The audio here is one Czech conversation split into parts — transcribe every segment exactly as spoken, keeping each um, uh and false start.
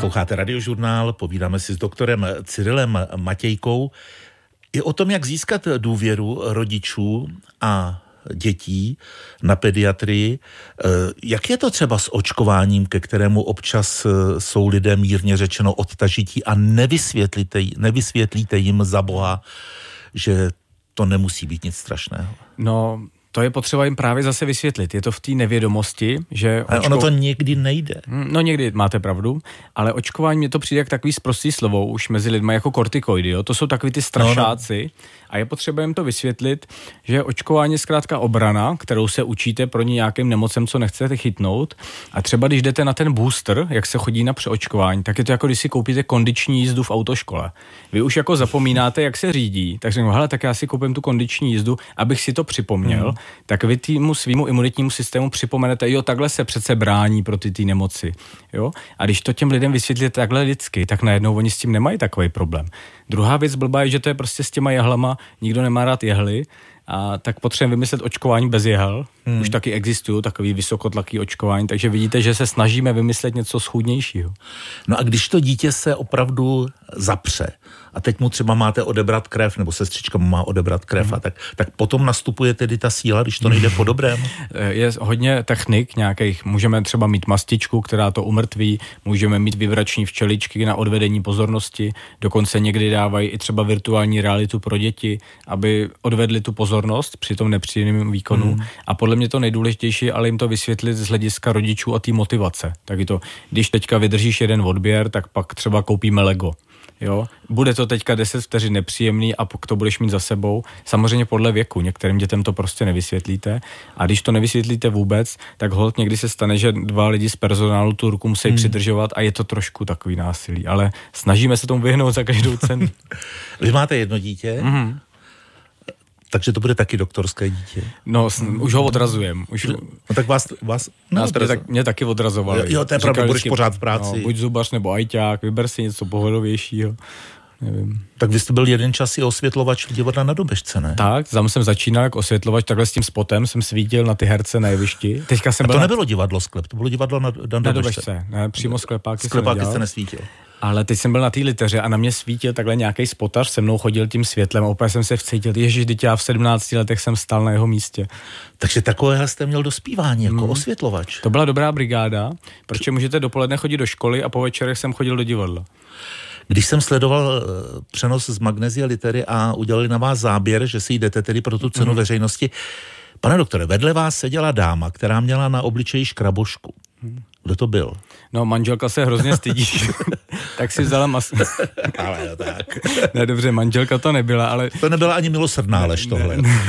Posloucháte Radiožurnál, povídáme si s doktorem Cyrilem Matějkou i o tom, jak získat důvěru rodičů a dětí na pediatrii. Jak je to třeba s očkováním, ke kterému občas jsou lidé mírně řečeno odtažití a nevysvětlíte, nevysvětlíte jim za boha, že to nemusí být nic strašného? No, to je potřeba jim právě zase vysvětlit. Je to v té nevědomosti, že... Ale očko... ono to někdy nejde. No někdy máte pravdu, ale očkování mě to přijde jak takový sprostý slovo už mezi lidmi jako kortikoidy, jo? To jsou takový ty strašáci no, no. A je potřeba jim to vysvětlit, že očkování je zkrátka obrana, kterou se učíte proti nějakým nemocem, co nechcete chytnout. A třeba když jdete na ten booster, jak se chodí na přeočkování, tak je to jako když si koupíte kondiční jízdu v autoškole. Vy už jako zapomínáte, jak se řídí, tak řeknu, hele, tak já si koupím tu kondiční jízdu, abych si to připomněl. Hmm. Tak vy týmu svýmu imunitnímu systému připomenete, jo, takhle se přece brání proti té nemoci. Jo? A když to těm lidem vysvětlíte takhle lidsky, tak najednou oni s tím nemají takový problém. Druhá věc blbá je, že to je prostě s těma jehlama, nikdo nemá rád jehly, a tak potřebujeme vymyslet očkování bez jehel. Hmm. Už taky existují takový vysokotlaký očkování, takže vidíte, že se snažíme vymyslet něco schůdnějšího. No a když to dítě se opravdu zapře a teď mu třeba máte odebrat krev, nebo sestřička mu má odebrat krev, hmm. a tak, tak potom nastupuje tedy ta síla, když to nejde po dobrém? Je hodně technik nějakých. Můžeme třeba mít mastičku, která to umrtví, můžeme mít vibrační včeličky na odvedení pozornosti, dokonce někdy dávají i třeba virtuální realitu pro děti, aby odvedli tu pozornost při tom nepříjemném výkonu. Hmm. A podle mě to nejdůležitější, ale jim to vysvětlit z hlediska rodičů a té motivace. Tak je to, když teďka vydržíš jeden odběr, tak pak třeba koupíme Lego. Jo? Bude to teďka deset vteřin nepříjemný a pak to budeš mít za sebou. Samozřejmě podle věku. Některým dětem to prostě nevysvětlíte. A když to nevysvětlíte vůbec, tak holt někdy se stane, že dva lidi z personálu tu ruku musí hmm. přidržovat a je to trošku takový násilí. Ale snažíme se tomu vyhnout za každou cenu. Vy máte jedno dítě? Mhm. Takže to bude taky doktorské dítě. No, hmm. už ho odrazujem. Už... No tak vás... vás Nás mě, tak, mě taky odrazovali. Jo, jo to je pravda, budeš pořád v práci. No, buď zubař nebo ajťák, vyber si něco pohodovějšího. Nevím. Tak vy jste byl jeden čas i osvětlovač divadla na Dobešce, ne? Tak, tam jsem začínal jako osvětlovač, takhle s tím spotem jsem svítil na ty herce na jevišti. Teďka jsem A to byl nebylo na... divadlo Sklep, to bylo divadlo na, na, na Dobešce. Ne, přímo sklepáky, sklepáky jste nesvítil. Ale teď jsem byl na té liteře a na mě svítil takhle nějaký spotař, se mnou chodil tím světlem a úplně jsem se vcítil, ježiš, teď já v sedmnácti letech jsem stál na jeho místě. Takže takovéhle jste měl do zpívání jako hmm. osvětlovač. To byla dobrá brigáda, protože můžete dopoledne chodit do školy a po večerech jsem chodil do divadla. Když jsem sledoval přenos z Magnesia Litery a udělali na vás záběr, že si jdete tedy pro tu cenu hmm. veřejnosti, pane doktore, vedle vás seděla dáma, která měla na obličeji škrabošku. Hmm. Kdo to byl? No, manželka se hrozně stydí, tak si vzala masku. Ale no tak. Ne, dobře, manželka to nebyla, ale... To nebyla ani milosrdná lež tohle. Ne,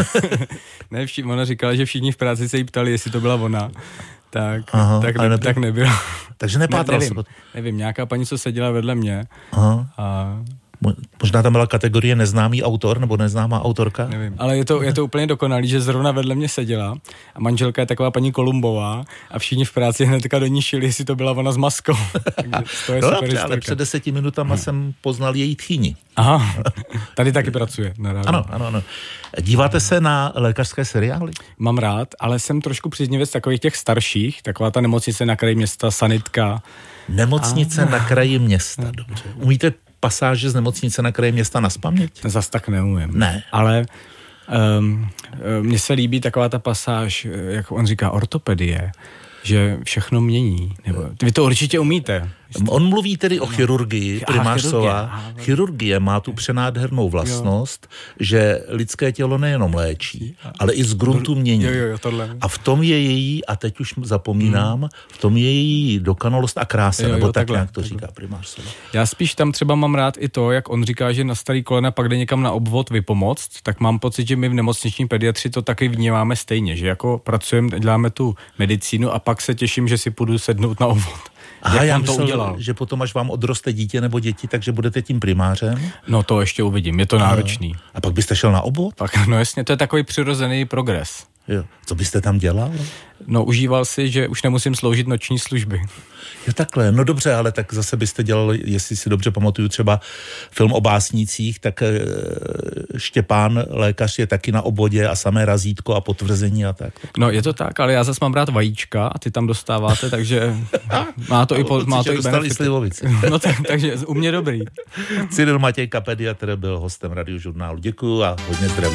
ne vši... ona říkala, že všichni v práci se jí ptali, jestli to byla ona. Tak, Aha, tak, ne, nebyl... tak nebyla. Takže nepátral ne, se. Nevím, nevím, nějaká paní, co seděla vedle mě. Aha. A... Možná tam byla kategorie neznámý autor nebo neznámá autorka? Nevím, ale je to, je to úplně dokonalý, že zrovna vedle mě seděla a manželka je taková paní Kolumbová a všichni v práci hnedka do ní šili, jestli to byla ona s maskou. To je no, super ale před deseti minutama jsem poznal její tchýni. Aha, tady taky pracuje. Ano, ano, ano. Díváte se na lékařské seriály? Mám rád, ale jsem trošku příznivec takových těch starších, taková ta nemocnice na kraji města, sanitka. Nemocnice a... na kraji města, dobře. Umíte pasáže z nemocnice na kraji města naspaměť? Zas tak neumím. Ne. Ale um, mně se líbí taková ta pasáž, jak on říká, ortopedie, že všechno mění. Nebo, vy to určitě umíte. On mluví tedy o chirurgii, primář Sova. Chirurgie má tu přenádhernou vlastnost, jo. že lidské tělo nejenom léčí, ale i z gruntu mění. Jo, jo, jo, tohle. A v tom je její, a teď už zapomínám, hmm. v tom je její dokonalost a krása, jo, jo, nebo tak takhle, nějak to takhle. Říká primář Sova. Já spíš tam třeba mám rád i to, jak on říká, že na starý kolena pak jde někam na obvod vypomoct, tak mám pocit, že my v nemocniční pediatři to taky vnímáme stejně, že jako pracujeme, děláme tu medicínu a pak se těším, že si půjdu sednout na obvod. Aha, já myslel, to udělal? Že potom, až vám odroste dítě nebo děti, takže budete tím primářem? No to ještě uvidím, je to náročný. A, a pak byste šel na obvod? Tak, no jasně, to je takový přirozený progres. Jo. Co byste tam dělal? No, užíval si, že už nemusím sloužit noční služby. Jo, takhle, no dobře, ale tak zase byste dělal, jestli si dobře pamatuju, třeba film o básnících, tak e, Štěpán, lékař, je taky na obvodě a samé razítko a potvrzení a tak. No, je to tak, ale já zase mám rád vajíčka a ty tam dostáváte, takže má to i, po, má to i benefity. No tak, takže u mě dobrý. Cyril Matějka, pediatr, byl hostem Radiožurnálu. Děkuju a hodně zdraví.